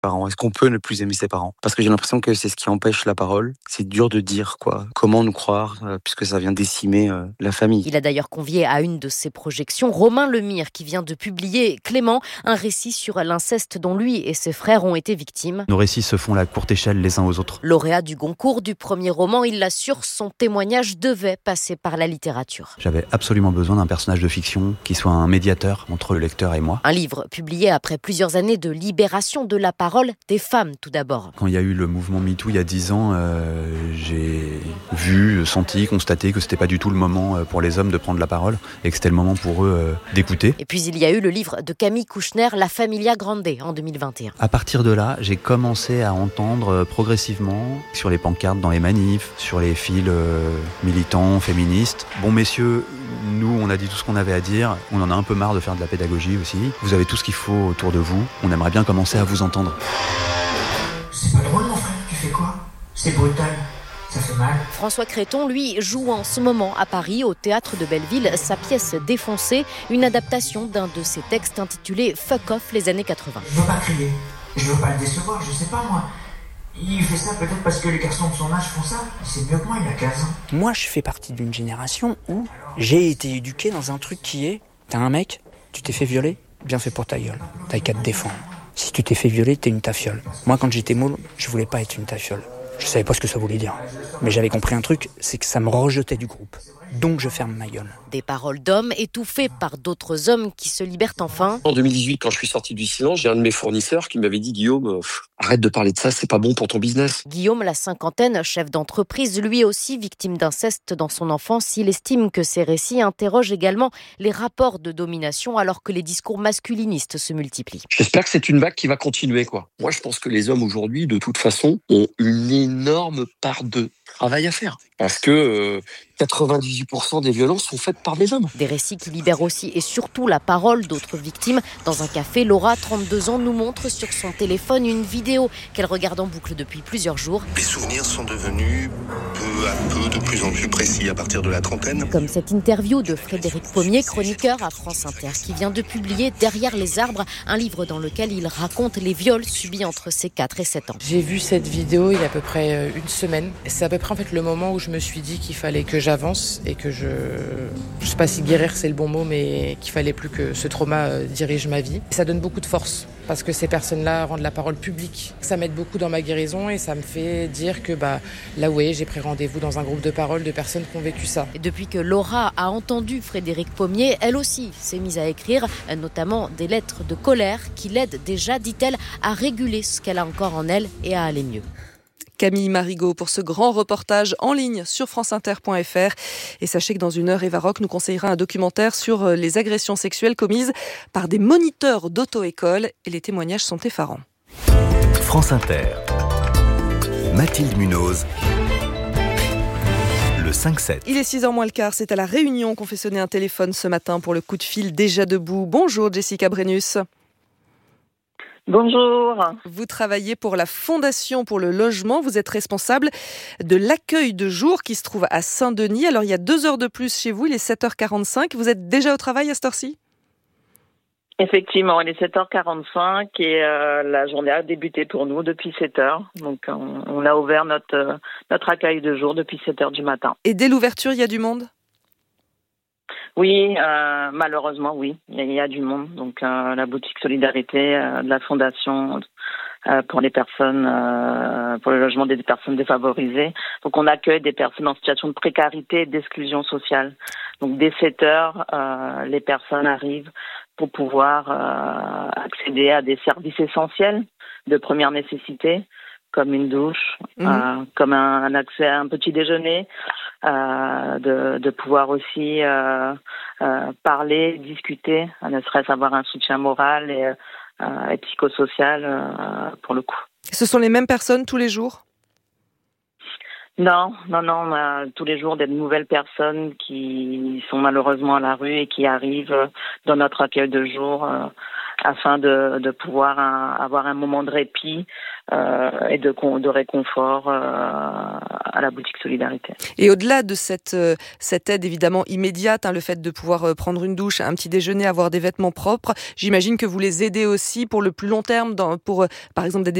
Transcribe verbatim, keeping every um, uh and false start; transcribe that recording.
parents. Est-ce qu'on peut ne plus aimer ses parents? Parce que j'ai l'impression que c'est ce qui empêche la parole. C'est dur de dire, quoi. Comment nous croire, euh, puisque ça vient décimer euh, la famille. Il a d'ailleurs convié à une de ses projections Romain Lemire, qui vient de publier Clément, un récit sur l'inceste dont lui et ses frères ont été victimes. Nos récits se font à courte échelle les uns aux autres. Lauréat du Goncourt du premier roman, il l'assure, son témoignage devait passer par la littérature. J'avais absolument besoin d'un personnage de fiction qui soit un médiateur entre le lecteur et moi. Un livre publié après plusieurs années de libération de la parole des femmes tout d'abord. Quand il y a eu le mouvement MeToo il y a dix ans, euh, j'ai vu, senti, constaté que c'était pas du tout le moment pour les hommes de prendre la parole et que c'était le moment pour eux euh, d'écouter. Et puis il y a eu le livre de Camille Kouchner, La Familia Grande, en deux mille vingt et un. À partir de là, j'ai commencé à entendre progressivement sur les pancartes dans les manifs, sur les fils euh, militants, féministes. Bon messieurs, nous on a dit tout ce qu'on avait à dire, on en a un peu marre de faire de la pédagogie aussi. Vous avez tout ce qu'il faut autour de vous, on aimerait bien commencer à vous entendre. C'est pas drôle mon frère, tu fais quoi? C'est brutal. Ça fait mal. François Créton, lui, joue en ce moment à Paris, au Théâtre de Belleville, sa pièce Défoncée, une adaptation d'un de ses textes intitulé Fuck Off, les années quatre-vingts. Je veux pas crier, je veux pas le décevoir, je sais pas moi. Il fait ça peut-être parce que les garçons de son âge font ça. C'est mieux que moi, il a quinze ans. Moi, je fais partie d'une génération où j'ai été éduqué dans un truc qui est... T'as un mec, tu t'es fait violer, bien fait pour ta gueule. T'as qu'à te défendre. Si tu t'es fait violer, t'es une tafiole. Moi, quand j'étais môle, je voulais pas être une tafiole. Je savais pas ce que ça voulait dire. Mais j'avais compris un truc, c'est que ça me rejetait du groupe. Donc je ferme ma gueule. Des paroles d'hommes étouffées par d'autres hommes qui se libèrent enfin. En deux mille dix-huit, quand je suis sorti du silence, j'ai un de mes fournisseurs qui m'avait dit « Guillaume, pff, arrête de parler de ça, c'est pas bon pour ton business. » Guillaume, la cinquantaine, chef d'entreprise, lui aussi victime d'inceste dans son enfance, il estime que ces récits interrogent également les rapports de domination alors que les discours masculinistes se multiplient. J'espère que c'est une vague qui va continuer, quoi. Moi, je pense que les hommes aujourd'hui, de toute façon, ont une énorme part de travail à faire. Parce que euh, quatre-vingt-dix-huit pour cent des violences sont faites par des hommes. Des récits qui libèrent aussi et surtout la parole d'autres victimes. Dans un café, Laura, trente-deux ans, nous montre sur son téléphone une vidéo qu'elle regarde en boucle depuis plusieurs jours. Les souvenirs sont devenus peu à peu de plus en plus précis à partir de la trentaine. Comme cette interview de Frédéric Pommier, chroniqueur à France Inter, qui vient de publier Derrière les arbres, un livre dans lequel il raconte les viols subis entre ses quatre et sept ans. J'ai vu cette vidéo il y a à peu près une semaine. C'est à peu près en fait le moment où je me suis dit qu'il fallait que j'avance et que je... Je sais pas si guérir c'est le bon mot, mais qu'il fallait plus que ce trauma dirige ma vie. Et ça donne beaucoup de force parce que ces personnes-là rendent la parole publique. Ça m'aide beaucoup dans ma guérison et ça me fait dire que bah, là où j'ai pris rendez-vous dans un groupe de parole de personnes qui ont vécu ça. Et depuis que Laura a entendu Frédéric Pommier, elle aussi s'est mise à écrire, notamment des lettres de colère qui l'aident déjà, dit-elle, à réguler ce qu'elle a encore en elle et à aller mieux. Camille Marigot pour ce grand reportage en ligne sur franceinter point f r. Et sachez que dans une heure, Eva Rock nous conseillera un documentaire sur les agressions sexuelles commises par des moniteurs d'auto-école et les témoignages sont effarants. France Inter. Mathilde Munoz. Le cinq sept. Il est six heures moins le quart, c'est à la Réunion qu'on fait sonner un téléphone ce matin pour le coup de fil déjà debout. Bonjour Jessica Brennus. Bonjour. Vous travaillez pour la Fondation pour le logement. Vous êtes responsable de l'accueil de jour qui se trouve à Saint-Denis. Alors, il y a deux heures de plus chez vous. Il est sept heures quarante-cinq. Vous êtes déjà au travail à cette heure-ci ? Effectivement, il est sept heures quarante-cinq et euh, la journée a débuté pour nous depuis sept heures. Donc, on, on a ouvert notre, euh, notre accueil de jour depuis sept heures du matin. Et dès l'ouverture, il y a du monde ? Oui, euh, malheureusement, oui, il y, y a du monde. Donc, euh, la boutique Solidarité euh, de la Fondation euh, pour les personnes, euh, pour le logement des personnes défavorisées. Donc, on accueille des personnes en situation de précarité et d'exclusion sociale. Donc, dès sept heures, euh, les personnes arrivent pour pouvoir euh, accéder à des services essentiels de première nécessité, comme une douche, mmh. euh, comme un, un accès à un petit déjeuner, euh, de, de pouvoir aussi euh, euh, parler, discuter, ne serait-ce avoir un soutien moral et, euh, et psychosocial euh, pour le coup. Ce sont les mêmes personnes tous les jours ? Non, non, non, on a tous les jours des nouvelles personnes qui sont malheureusement à la rue et qui arrivent dans notre accueil de jour euh, afin de, de pouvoir un, avoir un moment de répit euh, et de, de réconfort euh, à la boutique Solidarité. Et au-delà de cette, euh, cette aide évidemment immédiate, hein, le fait de pouvoir euh, prendre une douche, un petit déjeuner, avoir des vêtements propres, j'imagine que vous les aidez aussi pour le plus long terme, dans, pour euh, par exemple des